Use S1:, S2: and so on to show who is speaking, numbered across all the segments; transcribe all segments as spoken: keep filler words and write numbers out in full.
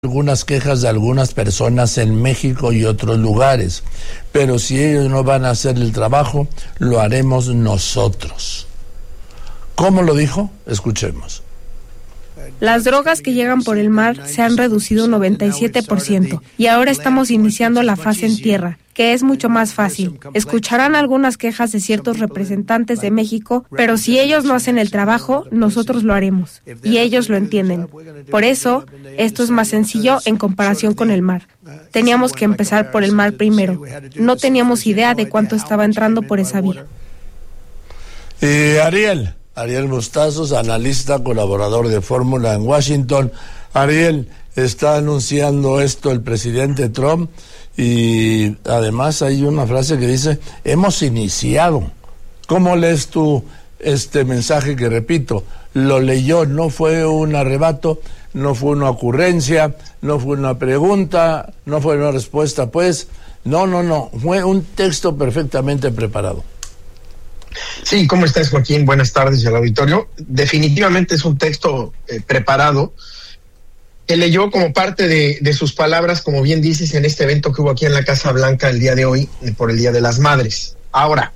S1: algunas quejas de algunas personas en México y otros lugares, pero si ellos no van a hacer el trabajo, lo haremos nosotros. ¿Cómo lo dijo? Escuchemos.
S2: Las drogas que llegan por el mar se han reducido un noventa y siete por ciento y ahora estamos iniciando la fase en tierra, que es mucho más fácil. Escucharán algunas quejas de ciertos representantes de México, pero si ellos no hacen el trabajo, nosotros lo haremos. Y ellos lo entienden. Por eso, esto es más sencillo en comparación con el mar. Teníamos que empezar por el mar primero. No teníamos idea de cuánto estaba entrando por esa vía.
S1: Eh, Ariel. Ariel Mostazos, analista, colaborador de Fórmula en Washington. Ariel, está anunciando esto el presidente Trump y además hay una frase que dice, hemos iniciado. ¿Cómo lees tú este mensaje que, repito, lo leyó, no fue un arrebato, no fue una ocurrencia, no fue una pregunta, no fue una respuesta, pues, no, no, no, fue un texto perfectamente preparado?
S3: Sí, ¿cómo estás, Joaquín? Buenas tardes al auditorio. Definitivamente es un texto eh, preparado que leyó como parte de, de sus palabras, como bien dices, en este evento que hubo aquí en la Casa Blanca el día de hoy, eh, por el Día de las Madres. Ahora,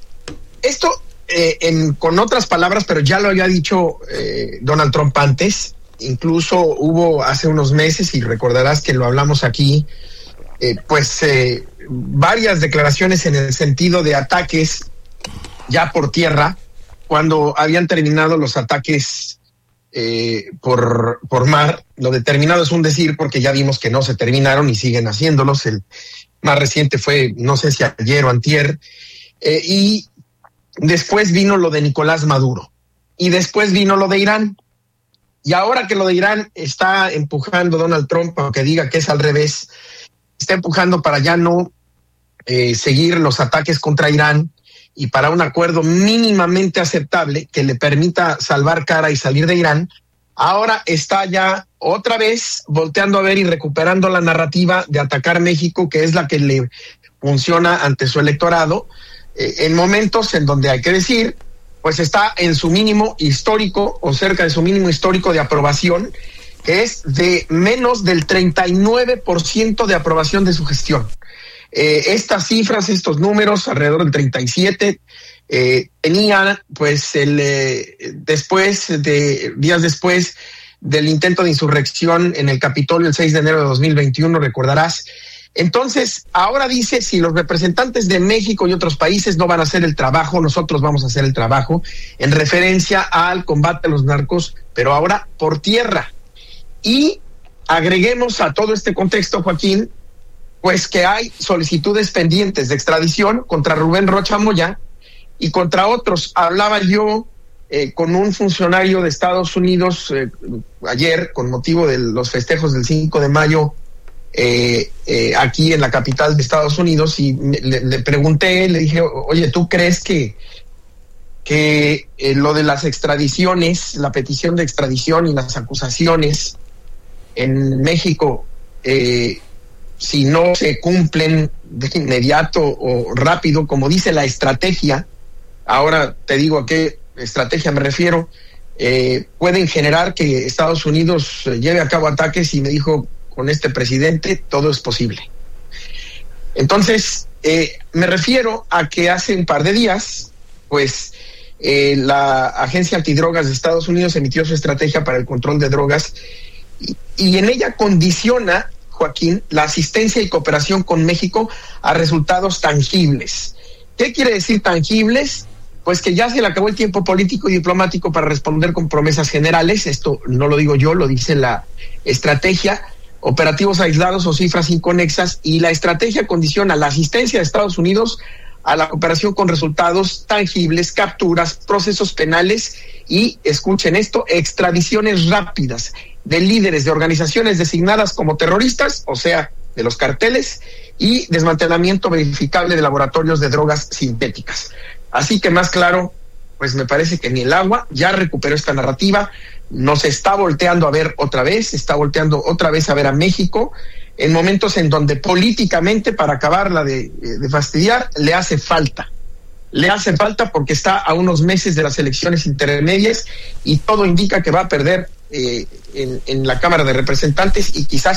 S3: esto eh, en, con otras palabras, pero ya lo había dicho eh, Donald Trump antes, incluso hubo hace unos meses, y recordarás que lo hablamos aquí, eh, pues eh, varias declaraciones en el sentido de ataques ya por tierra, cuando habían terminado los ataques eh, por, por mar. Lo determinado es un decir, porque ya vimos que no se terminaron y siguen haciéndolos. El más reciente fue, no sé si ayer o antier, eh, y después vino lo de Nicolás Maduro, y después vino lo de Irán, y ahora que lo de Irán está empujando Donald Trump, aunque diga que es al revés, está empujando para ya no eh, seguir los ataques contra Irán, y para un acuerdo mínimamente aceptable que le permita salvar cara y salir de Irán. Ahora está ya otra vez volteando a ver y recuperando la narrativa de atacar México, que es la que le funciona ante su electorado, eh, en momentos en donde, hay que decir, pues está en su mínimo histórico o cerca de su mínimo histórico de aprobación, que es de menos del treinta y nueve por ciento de aprobación de su gestión. Eh, estas cifras, estos números, alrededor del treinta y siete, eh, tenían pues el eh, después de días después del intento de insurrección en el Capitolio el seis de enero de dos mil veintiuno, recordarás. Entonces, ahora dice, si los representantes de México y otros países no van a hacer el trabajo, nosotros vamos a hacer el trabajo, en referencia al combate a los narcos, pero ahora por tierra. Y agreguemos a todo este contexto, Joaquín, pues que hay solicitudes pendientes de extradición contra Rubén Rocha Moya y contra otros. Hablaba yo eh, con un funcionario de Estados Unidos eh, ayer, con motivo de los festejos del cinco de mayo, eh, eh, aquí en la capital de Estados Unidos, y le, le pregunté, le dije, oye, ¿tú crees que, que eh, lo de las extradiciones, la petición de extradición y las acusaciones en México, eh, si no se cumplen de inmediato o rápido, como dice la estrategia, ahora te digo a qué estrategia me refiero, eh, pueden generar que Estados Unidos lleve a cabo ataques? Y me dijo, con este presidente todo es posible. Entonces, eh, me refiero a que hace un par de días, pues, eh, la Agencia Antidrogas de Estados Unidos emitió su estrategia para el control de drogas y, y en ella condiciona, Joaquín, la asistencia y cooperación con México a resultados tangibles. ¿Qué quiere decir tangibles? Pues que ya se le acabó el tiempo político y diplomático para responder con promesas generales. Esto no lo digo yo, lo dice la estrategia, operativos aislados o cifras inconexas, y la estrategia condiciona la asistencia de Estados Unidos a la cooperación con resultados tangibles, capturas, procesos penales y, escuchen esto, extradiciones rápidas de líderes de organizaciones designadas como terroristas, o sea, de los carteles, y desmantelamiento verificable de laboratorios de drogas sintéticas. Así que más claro, pues me parece que ni el agua. Ya recuperó esta narrativa, nos está volteando a ver otra vez, está volteando otra vez a ver a México, en momentos en donde políticamente, para acabarla de, de fastidiar, le hace falta. Le hace falta porque está a unos meses de las elecciones intermedias y todo indica que va a perder eh, en, en la Cámara de Representantes y quizás